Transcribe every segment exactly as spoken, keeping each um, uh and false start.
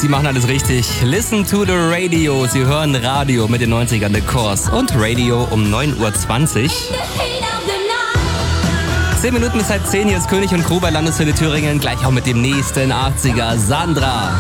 Sie machen alles richtig. Listen to the radio. Sie hören Radio mit den neunzigern, The Course und Radio um neun Uhr zwanzig. Zehn Minuten bis halb zehn. Hier ist König und Crew bei Landeswelle Thüringen. Gleich auch mit dem nächsten achtziger. Sandra.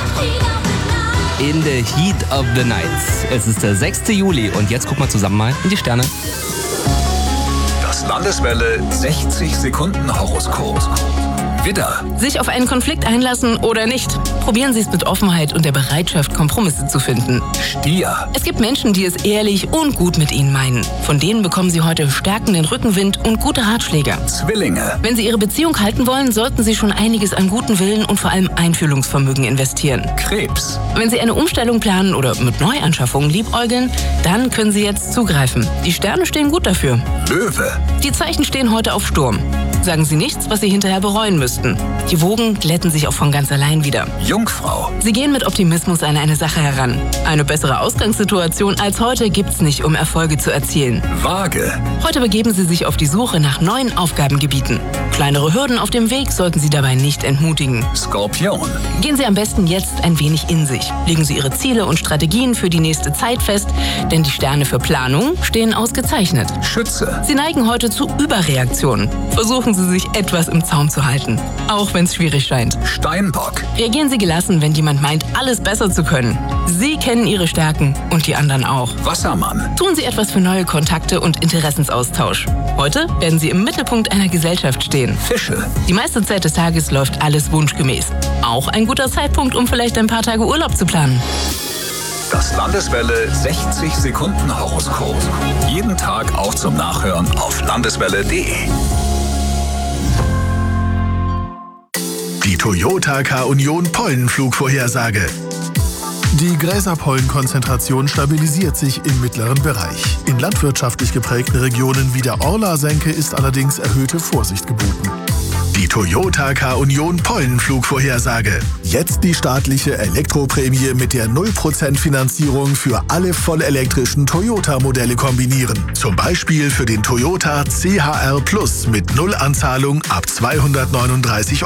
In the Heat of the Night. Es ist der sechster Juli und jetzt gucken wir zusammen mal in die Sterne. Das Landeswelle sechzig Sekunden Horoskop. Widder. Sich auf einen Konflikt einlassen oder nicht? Probieren Sie es mit Offenheit und der Bereitschaft, Kompromisse zu finden. Stier. Es gibt Menschen, die es ehrlich und gut mit Ihnen meinen. Von denen bekommen Sie heute stärkenden Rückenwind und gute Ratschläge. Zwillinge. Wenn Sie Ihre Beziehung halten wollen, sollten Sie schon einiges an guten Willen und vor allem Einfühlungsvermögen investieren. Krebs. Wenn Sie eine Umstellung planen oder mit Neuanschaffungen liebäugeln, dann können Sie jetzt zugreifen. Die Sterne stehen gut dafür. Löwe. Die Zeichen stehen heute auf Sturm. Sagen Sie nichts, was Sie hinterher bereuen müssten. Die Wogen glätten sich auch von ganz allein wieder. Jungfrau. Sie gehen mit Optimismus an eine Sache heran. Eine bessere Ausgangssituation als heute gibt's nicht, um Erfolge zu erzielen. Waage. Heute begeben Sie sich auf die Suche nach neuen Aufgabengebieten. Kleinere Hürden auf dem Weg sollten Sie dabei nicht entmutigen. Skorpion. Gehen Sie am besten jetzt ein wenig in sich. Legen Sie Ihre Ziele und Strategien für die nächste Zeit fest, denn die Sterne für Planung stehen ausgezeichnet. Schütze. Sie neigen heute zu Überreaktionen. Versuchen Sie sich etwas im Zaum zu halten, auch wenn es schwierig scheint. Steinbock. Reagieren Sie gelassen, wenn jemand meint, alles besser zu können. Sie kennen Ihre Stärken und die anderen auch. Wassermann. Tun Sie etwas für neue Kontakte und Interessensaustausch. Heute werden Sie im Mittelpunkt einer Gesellschaft stehen. Fische. Die meiste Zeit des Tages läuft alles wunschgemäß. Auch ein guter Zeitpunkt, um vielleicht ein paar Tage Urlaub zu planen. Das Landeswelle sechzig Sekunden Horoskop. Jeden Tag auch zum Nachhören auf landeswelle punkt de. Die Toyota K-Union Pollenflugvorhersage. Die Gräserpollenkonzentration stabilisiert sich im mittleren Bereich. In landwirtschaftlich geprägten Regionen wie der Orla-Senke ist allerdings erhöhte Vorsicht geboten. Die Toyota K-Union Pollenflugvorhersage. Jetzt die staatliche Elektroprämie mit der null Prozent Finanzierung für alle vollelektrischen Toyota-Modelle kombinieren. Zum Beispiel für den Toyota C H R Plus mit Nullanzahlung ab zweihundertneununddreißig